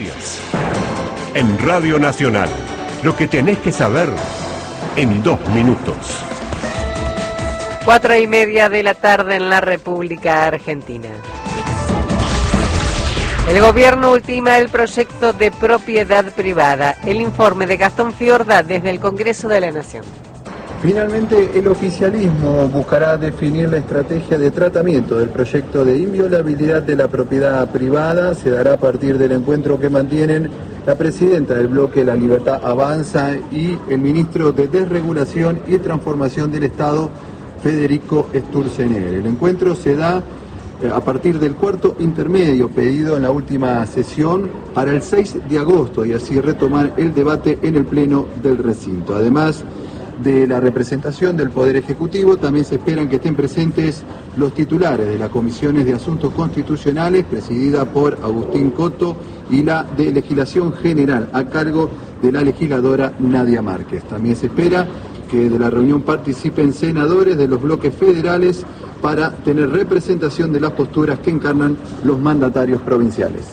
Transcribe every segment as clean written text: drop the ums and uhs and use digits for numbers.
noticias. En Radio Nacional, lo que tenés que saber en 2 minutos. 4:30 de la tarde en la República Argentina. El gobierno ultima el proyecto de propiedad privada. El informe de Gastón Fiorda desde el Congreso de la Nación. Finalmente, el oficialismo buscará definir la estrategia de tratamiento del proyecto de inviolabilidad de la propiedad privada. Se dará a partir del encuentro que mantienen la presidenta del bloque La Libertad Avanza y el ministro de Desregulación y Transformación del Estado, Federico Sturzenegger. El encuentro se da a partir del cuarto intermedio pedido en la última sesión para el 6 de agosto y así retomar el debate en el pleno del recinto. Además de la representación del Poder Ejecutivo, también se esperan que estén presentes los titulares de las comisiones de Asuntos Constitucionales, presidida por Agustín Coto, y la de Legislación General, a cargo de la legisladora Nadia Márquez. También se espera que de la reunión participen senadores de los bloques federales para tener representación de las posturas que encarnan los mandatarios provinciales.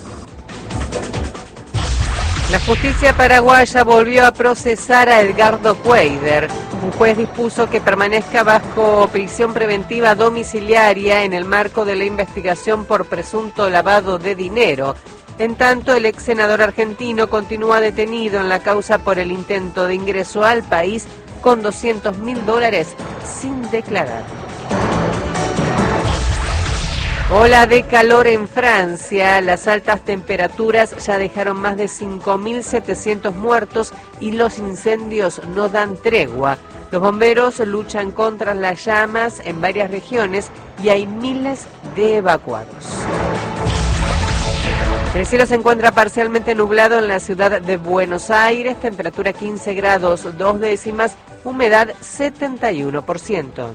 La justicia paraguaya volvió a procesar a Edgardo Cuéllar. Un juez dispuso que permanezca bajo prisión preventiva domiciliaria en el marco de la investigación por presunto lavado de dinero. En tanto, el ex senador argentino continúa detenido en la causa por el intento de ingreso al país con $200.000 sin declarar. Ola de calor en Francia. Las altas temperaturas ya dejaron más de 5.700 muertos y los incendios no dan tregua. Los bomberos luchan contra las llamas en varias regiones y hay miles de evacuados. El cielo se encuentra parcialmente nublado en la ciudad de Buenos Aires, temperatura 15 grados 2 décimas, humedad 71%.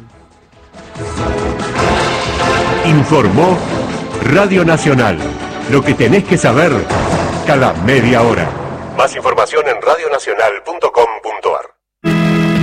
Informó Radio Nacional, lo que tenés que saber cada media hora. Más información en radionacional.com.ar.